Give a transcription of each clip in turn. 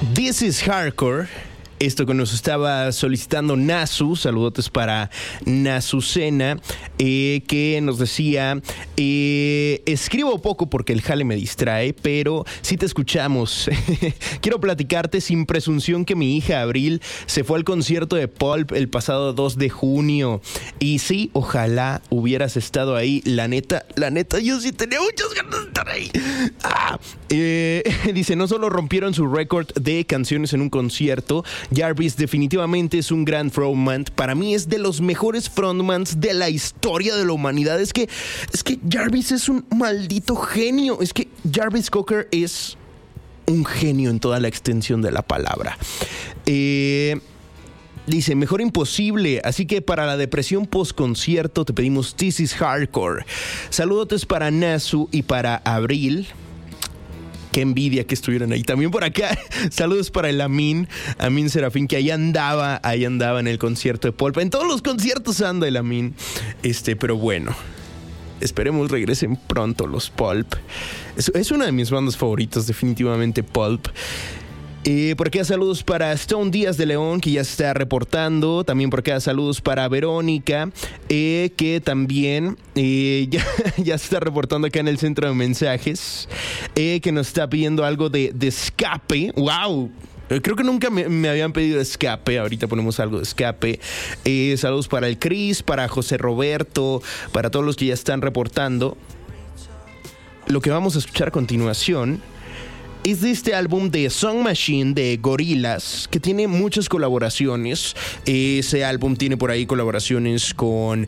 This is Hardcore. Esto que nos estaba solicitando Nasu, saludotes para Nasucena, que nos decía, escribo poco porque el jale me distrae, pero sí te escuchamos. Quiero platicarte sin presunción que mi hija Abril se fue al concierto de Pulp el pasado 2 de junio. Y sí, ojalá hubieras estado ahí. La neta, yo sí tenía muchas ganas de estar ahí. Dice, no solo rompieron su récord de canciones en un concierto, Jarvis definitivamente es un gran frontman. Para mí es de los mejores frontmans de la historia de la humanidad. Es que Jarvis es un maldito genio. Es que Jarvis Cocker es un genio en toda la extensión de la palabra. Dice, mejor imposible, así que para la depresión post-concierto te pedimos This is Hardcore. Saludotes para Nasu y para Abril. Qué envidia que estuvieran ahí. También por acá, saludos para el Amin Serafín, que ahí andaba en el concierto de Pulp. En todos los conciertos anda el Amin. Pero bueno, esperemos regresen pronto los Pulp. Es una de mis bandas favoritas, definitivamente Pulp. Por acá saludos para Stone Díaz de León, que ya se está reportando. También por acá saludos para Verónica, que también ya se está reportando acá en el centro de mensajes, que nos está pidiendo algo de escape. ¡Wow! Creo que nunca me habían pedido escape. Ahorita ponemos algo de escape. Saludos para el Cris, para José Roberto, para todos los que ya están reportando. Lo que vamos a escuchar a continuación es de este álbum de Song Machine de Gorillaz, que tiene muchas colaboraciones. Ese álbum tiene por ahí colaboraciones con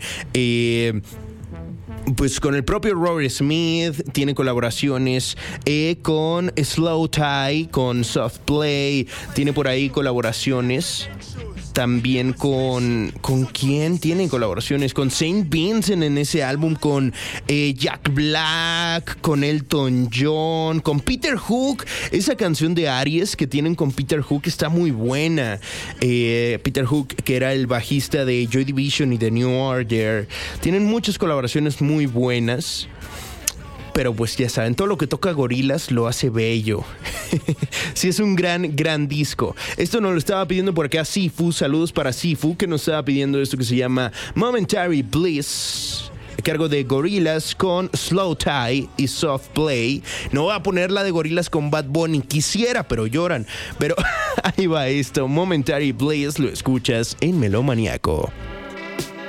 con el propio Robert Smith, tiene colaboraciones con Slow Tie, con Soft Play, tiene por ahí colaboraciones también con ¿quién tiene colaboraciones? Con Saint Vincent en ese álbum, con Jack Black, con Elton John, con Peter Hook. Esa canción de Aries que tienen con Peter Hook está muy buena. Peter Hook, que era el bajista de Joy Division y de New Order. Tienen muchas colaboraciones muy buenas. Pero pues ya saben, todo lo que toca Gorillaz lo hace bello. Sí, es un gran disco. Esto nos lo estaba pidiendo por acá Sifu. Saludos para Sifu, que nos estaba pidiendo esto que se llama Momentary Bliss, a cargo de Gorillaz con Slow Tie y Soft Play. No voy a poner la de Gorillaz con Bad Bunny, quisiera, pero lloran. Pero ahí va esto, Momentary Bliss, lo escuchas en Melómaniaco.